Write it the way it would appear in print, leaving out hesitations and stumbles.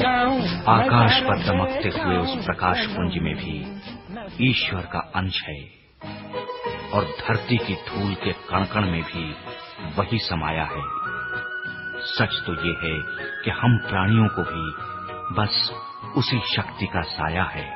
आकाश पर दमकते हुए उस प्रकाश पुंज में भी ईश्वर का अंश है और धरती की धूल के कण-कण में भी वही समाया है। सच तो ये है कि हम प्राणियों को भी बस उसी शक्ति का साया है।